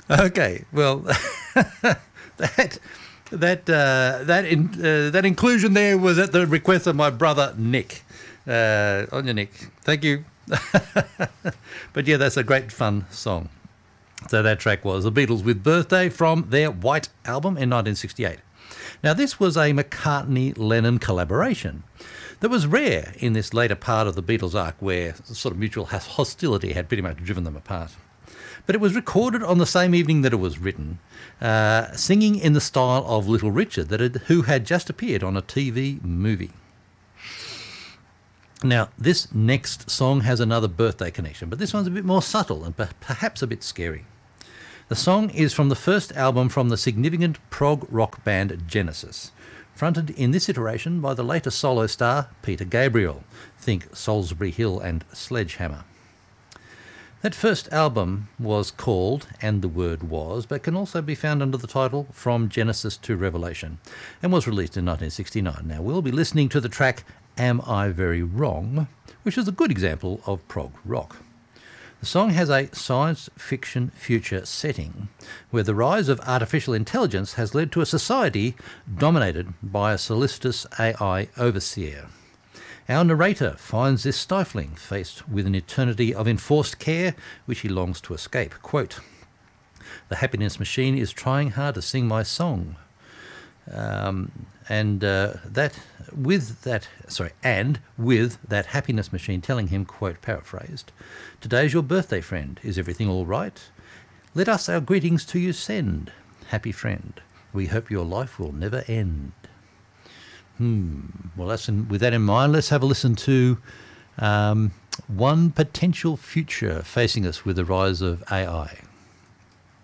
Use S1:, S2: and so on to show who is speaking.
S1: Okay, well, that that inclusion there was at the request of my brother Nick. On your Nick, thank you. But yeah, that's a great fun song. So that track was the Beatles with Birthday from their White album in 1968. Now this was a McCartney-Lennon collaboration that was rare in this later part of the Beatles arc where sort of mutual hostility had pretty much driven them apart. But it was recorded on the same evening that it was written, singing in the style of Little Richard, who had just appeared on a TV movie. Now, this next song has another birthday connection, but this one's a bit more subtle and perhaps a bit scary. The song is from the first album from the significant prog rock band Genesis, fronted in this iteration by the later solo star Peter Gabriel. Think Salisbury Hill and Sledgehammer. That first album was called And the Word Was, but can also be found under the title From Genesis to Revelation, and was released in 1969. Now, we'll be listening to the track Am I Very Wrong, which is a good example of prog rock. The song has a science fiction future setting where the rise of artificial intelligence has led to a society dominated by a solicitous AI overseer. Our narrator finds this stifling, faced with an eternity of enforced care which he longs to escape. Quote, "The happiness machine is trying hard to sing my song." And with that happiness machine telling him, quote, paraphrased, "Today's your birthday, friend. Is everything all right? Let us our greetings to you send. Happy friend. We hope your life will never end." Well, with that in mind, let's have a listen to one potential future facing us with the rise of AI.